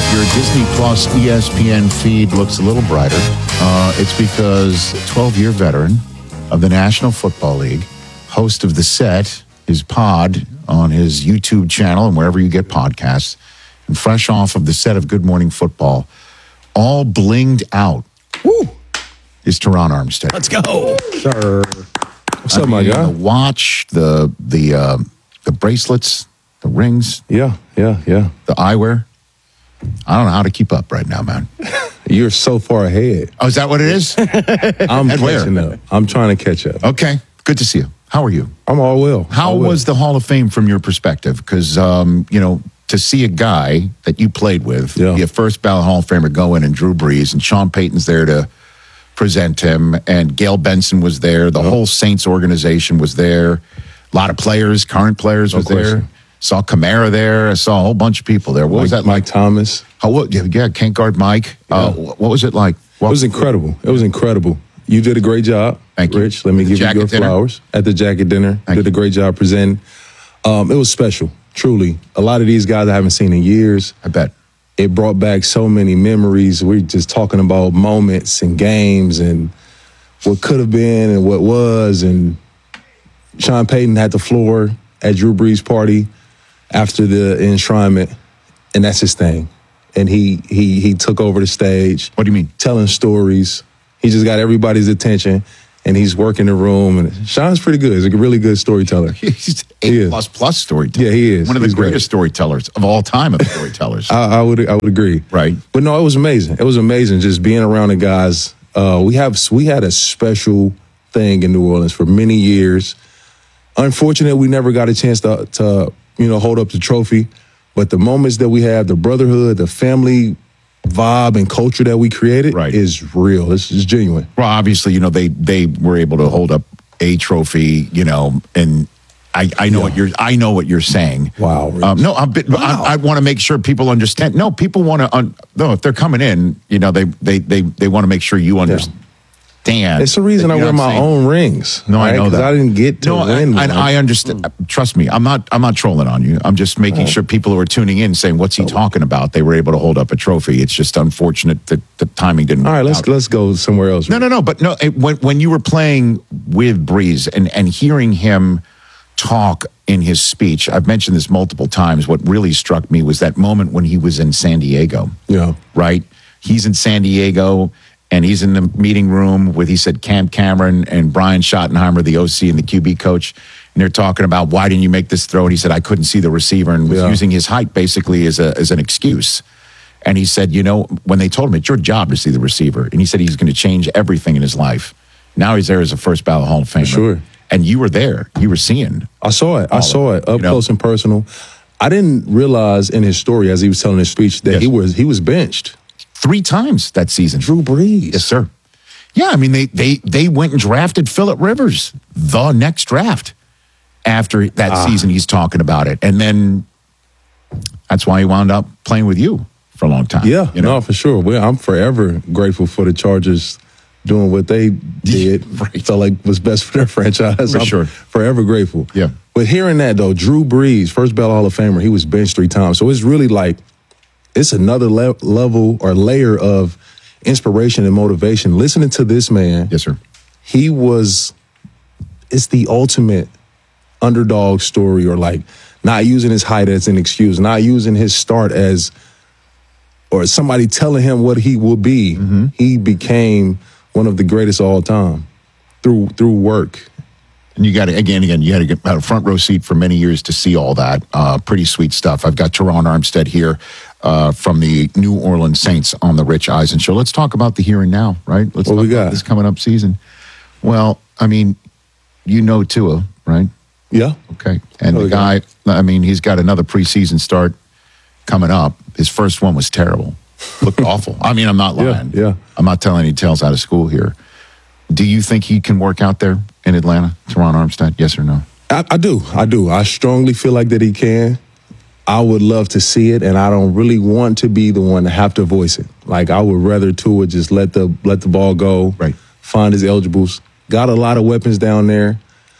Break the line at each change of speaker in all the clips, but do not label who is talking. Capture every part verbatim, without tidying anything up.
your Disney Plus E S P N feed looks a little brighter, uh, it's because twelve-year veteran of the National Football League, host of The Set, his pod on his YouTube channel and wherever you get podcasts, and fresh off of the set of Good Morning Football, all blinged out, woo, is Teron Armstead.
Let's go.
Sir. What's
I
up, my
mean,
guy?
The watch, the the uh, the bracelets, the rings,
Yeah, yeah, yeah.
the eyewear. I don't know how to keep up right now, man.
You're so far ahead.
Oh, is that what it is?
I'm
And where?
catching up. I'm trying to catch up.
Okay, good to see you. How are you?
I'm all well.
How
all well.
was the Hall of Fame from your perspective? Because, um, you know, to see a guy that you played with,
Yeah.
be a first ballot Hall of Famer, go in, and Drew Brees, and Sean Payton's there to present him, and Gail Benson was there. The
Yeah.
whole Saints organization was there. A lot of players, current players was
Of course.
there. Saw Kamara there. I saw a whole bunch of people there. What
Mike,
was that
Mike
like?
Thomas.
How, what, yeah, can't guard Mike. Uh,
Yeah.
what was it like? What
It was incredible. It was incredible. You did a great job,
Thank you.
Rich. Let me
The
give you
jacket
your
dinner?
flowers at the jacket dinner.
Thank
did a great job presenting. Um, it was special, truly. A lot of these guys I haven't seen in years.
I bet.
It brought back so many memories. We're just talking about moments and games and what could have been and what was. And Sean Payton had the floor at Drew Brees' party after the enshrinement, and that's his thing. And he he he took over the stage.
What do you mean?
Telling stories. He just got everybody's attention, and he's working the room. And Sean's pretty good. He's a really good storyteller.
He's
He
A
is.
plus plus storyteller.
Yeah, he is.
One of the
He's great.
greatest storytellers of all time of storytellers.
I, I would I would agree.
Right.
But no, it was amazing. It was amazing just being around the guys. Uh, we have we had a special thing in New Orleans for many years. Unfortunately, we never got a chance to to you know hold up the trophy. But the moments that we have, the brotherhood, the family vibe and culture that we created
Right.
is real. It's, it's genuine.
Well, obviously, you know, they they were able to hold up a trophy, you know, and I, I know
Yeah.
what you're I know what you're saying.
Wow, Rich.
Um, no, I'm, bit- I, I want to make sure people understand. No, people want to. Un, no, if they're coming in, you know, they they they they want to make sure you understand.
It's the reason
You
I
know
wear
what I'm
my
saying?
own rings.
No, I
right?
know
'Cause
that.
I didn't get to
no,
win
I,
one.
I, I understand. Trust me, I'm not. I'm not trolling on you. I'm just making sure people who are tuning in saying, "What's he talking about?" They were able to hold up a trophy. It's just unfortunate that the timing didn't.
All right,
work
let's
out.
let's go somewhere else.
No, no, no. But no, it, when when you were playing with Breeze and and hearing him talk in his speech, I've mentioned this multiple times. What really struck me was that moment when he was in San Diego.
Yeah.
Right. He's in San Diego. And he's in the meeting room with, he said, Cam Cameron and Brian Schottenheimer, the O C and the Q B coach. And they're talking about, why didn't you make this throw? And he said, I couldn't see the receiver, and was
Yeah.
using his height basically as a as an excuse. And he said, you know, when they told him, it's your job to see the receiver. And he said he's going to change everything in his life. Now he's there as a first ballot Hall of Famer.
Sure.
And you were there. You were seeing.
I saw it. I
All
saw
of
it up
you know?
close and personal. I didn't realize in his story as he was telling his speech that
Yes.
he was he was benched.
Three times that season.
Drew Brees.
Yes, sir. Yeah, I mean, they they they went and drafted Phillip Rivers the next draft after that
Ah.
season. He's talking about it, and then that's why he wound up playing with you for a long time.
Yeah,
you know,
no, for sure. Well, I'm forever grateful for the Chargers doing what they did.
Right.
Felt like was best for their franchise.
For
I'm
sure.
Forever grateful.
Yeah.
But hearing that though, Drew Brees, first ballot Hall of Famer, he was benched three times. So it's really like it's another le- level or layer of inspiration and motivation. Listening to this man.
yes, sir.
He was, it's the ultimate underdog story, or like not using his height as an excuse, not using his start as, or somebody telling him what he will be.
Mm-hmm.
He became one of the greatest of all time through through work.
And you got to, again, again, you had to get a front row seat for many years to see all that. Uh, pretty sweet stuff. I've got Teron Armstead here uh, from the New Orleans Saints on the Rich Eisen Show. Let's talk about the here and now, right? Let's
What
talk
we
about
got?
this coming up season. Well, I mean, you know Tua, right?
Yeah.
Okay. And
Oh,
the
yeah.
guy, I mean, he's got another preseason start coming up. His first one was terrible. Looked awful. I mean, I'm not
Yeah,
lying.
yeah.
I'm not telling any tales out of school here. Do you think he can work out there in Atlanta, Teron Armstead? Yes or no?
I, I do. I do. I strongly feel like that he can. I would love to see it, and I don't really want to be the one to have to voice it. Like, I would rather Tua just let the let the ball go,
Right.
find his eligibles. Got a lot of weapons down there.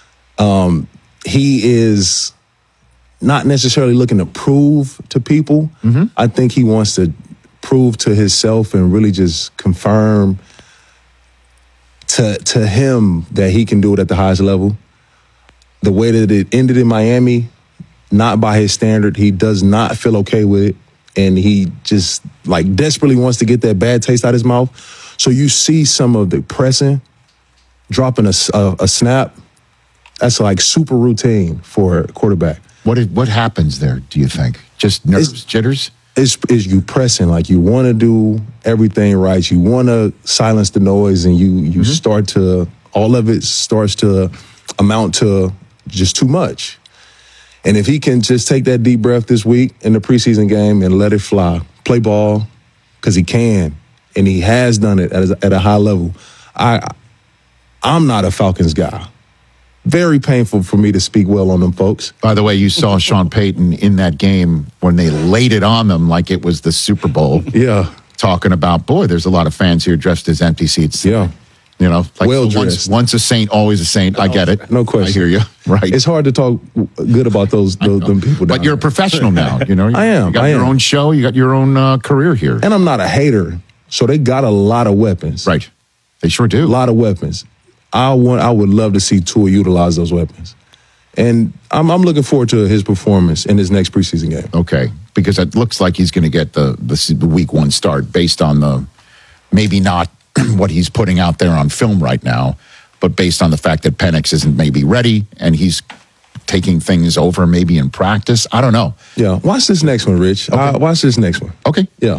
Um, he is not necessarily looking to prove to people. I think he wants to prove to himself and really just confirm to to him that he can do it at the highest level. The way that it ended in Miami, not by his standard, he does not feel okay with it. And he just like desperately wants to get that bad taste out of his mouth. So you see some of the pressing, dropping a, a, a snap. That's like super routine for a quarterback.
What is, what happens there, do you think? Just nerves,
It's-
jitters?
It's, it's you pressing, like you want to do everything right. You want to silence the noise, and you you start to, all of it starts to amount to just too much. And if he can just take that deep breath this week in the preseason game and let it fly, play ball, because he can, and he has done it at a, at a high level. I, I'm not a Falcons guy. Very painful for me to speak well on them folks.
By the way, you saw Sean Payton in that game when they laid it on them like it was the Super Bowl,
Yeah,
talking about, boy, there's a lot of fans here dressed as empty seats.
yeah.
You know, like
Well
so once,
dressed.
once a saint, always a saint. I get it.
No question.
I hear you. Right.
It's hard to talk good about those, those them people down
But you're a
there.
professional now. You know,
I am,
You got
I
your
am.
own show. You got your own uh, career here.
And I'm not a hater, so they got a lot of weapons.
Right. They sure do.
A lot of weapons. I want. I would love to see Tua utilize those weapons, and I'm, I'm looking forward to his performance in his next preseason game.
Okay, because it looks like he's going to get the, the the week one start based on the maybe not what he's putting out there on film right now, but based on the fact that Penix isn't maybe ready and he's taking things over maybe in practice. I don't know.
Yeah, watch this next one, Rich. Uh, watch this next one.
Okay.
Yeah.